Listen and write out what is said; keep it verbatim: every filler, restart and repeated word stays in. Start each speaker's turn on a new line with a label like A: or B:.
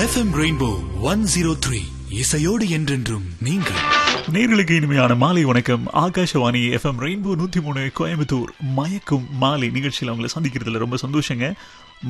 A: FM rainbow one zero three இசையோடு என்றென்றும் நீங்கள்.
B: நேர்களுக்கு இனிமையான மாலை வணக்கம். ஆகாஷவாணி எஃப்எம் ரெயின்போ நூத்தி மூணு கோயம்புத்தூர் மயக்கும் மாலை நிகழ்ச்சியில் அவங்களை சந்திக்கிறதுல ரொம்ப சந்தோஷங்க.